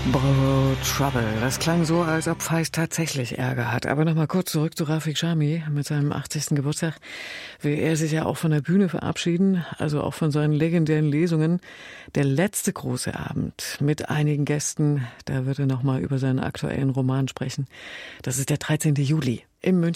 Borrowed Trouble. Das klang so, als ob Feist tatsächlich Ärger hat. Aber nochmal kurz zurück zu Rafik Sharmi mit seinem 80. Geburtstag. Will er sich ja auch von der Bühne verabschieden, also auch von seinen legendären Lesungen. Der letzte große Abend mit einigen Gästen, da wird er nochmal über seinen aktuellen Roman sprechen. Das ist der 13. Juli im München.